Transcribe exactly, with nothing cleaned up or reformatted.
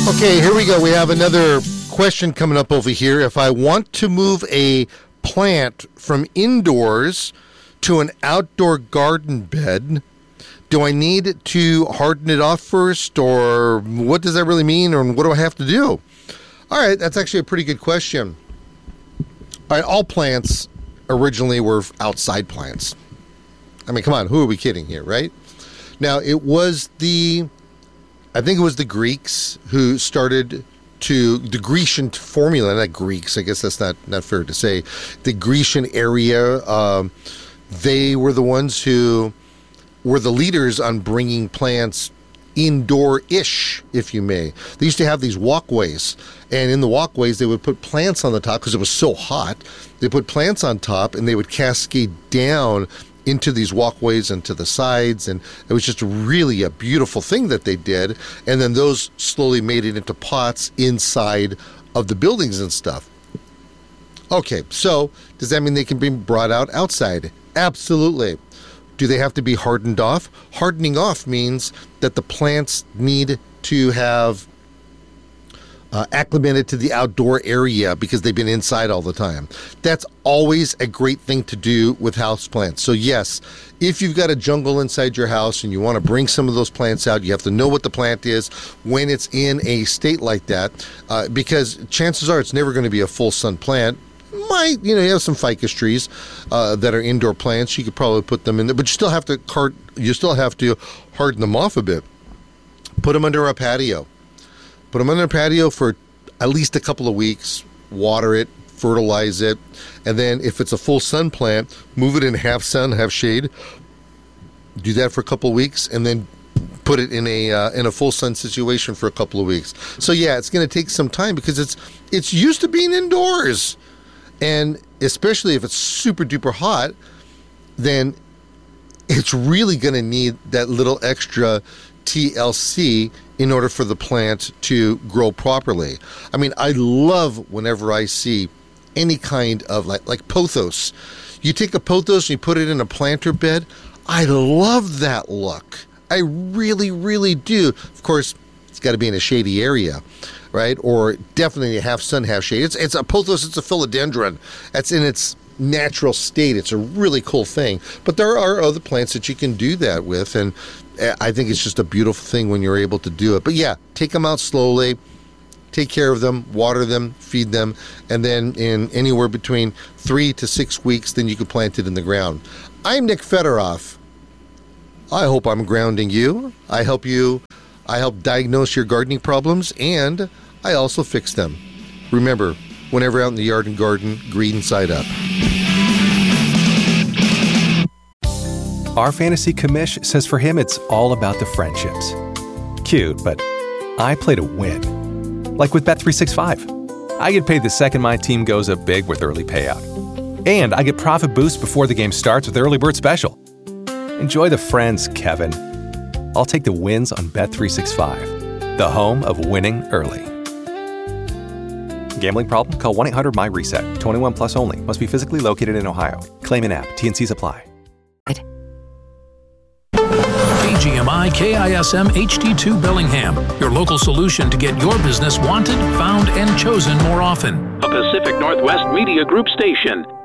Okay, here we go. We have another question coming up over here. If I want to move a plant from indoors to an outdoor garden bed, do I need to harden it off first, or what does that really mean, or what do I have to do? All right, that's actually a pretty good question. All right, all plants originally were outside plants. I mean, come on, who are we kidding here, right? Now, it was the, I think it was the Greeks who started to, the Grecian formula, not Greeks, I guess that's not, not fair to say. The Grecian area, um, they were the ones who were the leaders on bringing plants indoor-ish, if you may. They used to have these walkways, and in the walkways they would put plants on the top because it was so hot. They put plants on top, and they would cascade down into these walkways and to the sides, and it was just really a beautiful thing that they did. And then those slowly made it into pots inside of the buildings and stuff. Okay, so does that mean they can be brought out outside? Absolutely. Do they have to be hardened off? Hardening off means that the plants need to have uh, acclimated to the outdoor area because they've been inside all the time. That's always a great thing to do with houseplants. So yes, if you've got a jungle inside your house and you want to bring some of those plants out, you have to know what the plant is when it's in a state like that, uh, because chances are it's never going to be a full sun plant. Might, you know, you have some ficus trees uh, that are indoor plants. You could probably put them in there, but you still have to cart, you still have to harden them off a bit. Put them under a patio. Put them under a patio for at least a couple of weeks. Water it, fertilize it, and then if it's a full sun plant, move it in half sun, half shade. Do that for a couple of weeks, and then put it in a uh, in a full sun situation for a couple of weeks. So yeah, it's going to take some time because it's it's used to being indoors. And especially if it's super duper hot, then it's really going to need that little extra T L C in order for the plant to grow properly. I mean, I love whenever I see any kind of like, like pothos. You take a pothos and you put it in a planter bed. I love that look. I really, really do. Of course, it's got to be in a shady area, right? Or definitely half sun, half shade. It's it's a pothos, it's a philodendron. That's in its natural state. It's a really cool thing. But there are other plants that you can do that with, and I think it's just a beautiful thing when you're able to do it. But yeah, take them out slowly, take care of them, water them, feed them, and then in anywhere between three to six weeks, then you can plant it in the ground. I'm Nick Federoff. I hope I'm grounding you. I help you I help diagnose your gardening problems, and I also fix them. Remember, whenever out in the yard and garden, green side up. Our fantasy commish says for him it's all about the friendships. Cute, but I play to win. Like with Bet three sixty-five. I get paid the second my team goes up big with early payout. And I get profit boosts before the game starts with Early Bird Special. Enjoy the friends, Kevin. I'll take the wins on Bet three sixty-five, the home of winning early. Gambling problem? Call one eight hundred M Y reset. twenty-one plus only. Must be physically located in Ohio. Claim in app. T and Cs apply. K G M I K I S M H D two Bellingham, your local solution to get your business wanted, found, and chosen more often. A Pacific Northwest Media Group station.